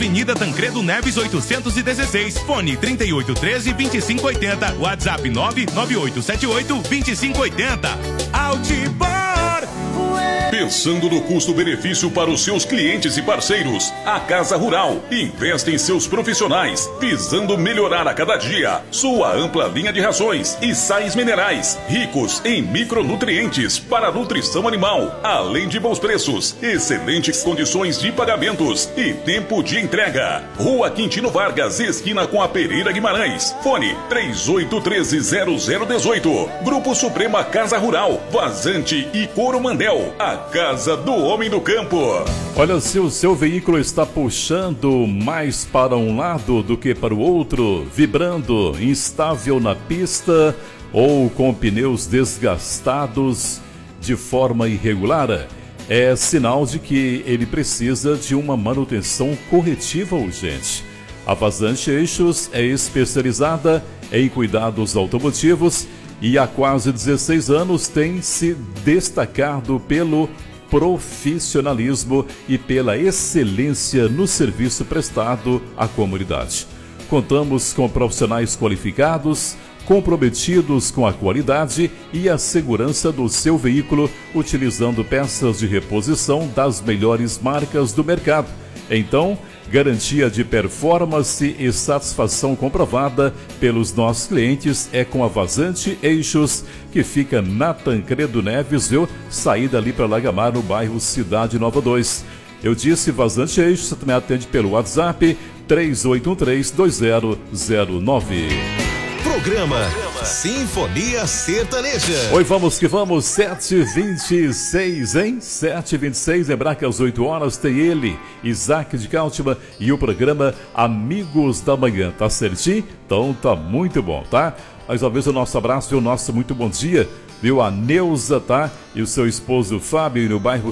Avenida Tancredo Neves 816, fone 3813-2580, WhatsApp 99878-2580. Outdoor! Pensando no custo-benefício para os seus clientes e parceiros, a Casa Rural investe em seus profissionais, visando melhorar a cada dia sua ampla linha de rações e sais minerais, ricos em micronutrientes para a nutrição animal, além de bons preços, excelentes condições de pagamentos e tempo de entrega. Rua Quintino Vargas, esquina com a Pereira Guimarães. Fone 3813-0018. Grupo Suprema Casa Rural, Vazante e Coromandel. A Casa do Homem do Campo. Olha, se o seu veículo está puxando mais para um lado do que para o outro, vibrando, instável na pista ou com pneus desgastados de forma irregular, é sinal de que ele precisa de uma manutenção corretiva urgente. A Vazante Eixos é especializada em cuidados automotivos e há quase 16 anos tem se destacado pelo profissionalismo e pela excelência no serviço prestado à comunidade. Contamos com profissionais qualificados, comprometidos com a qualidade e a segurança do seu veículo, utilizando peças de reposição das melhores marcas do mercado. Então, garantia de performance e satisfação comprovada pelos nossos clientes é com a Vazante Eixos, que fica na Tancredo Neves, viu? Saída ali para Lagamar, no bairro Cidade Nova 2. Eu disse Vazante Eixos, você também atende pelo WhatsApp 3813-2009. Programa Sinfonia Sertaneja. Oi, vamos que vamos, 7h26, hein? 7h26, lembrar que às 8 horas tem ele, Isaac de Cáltima, e o programa Amigos da Manhã, tá certinho? Então tá muito bom, tá? Mais uma vez o nosso abraço e o nosso muito bom dia, viu? A Neuza, tá? E o seu esposo Fábio, no bairro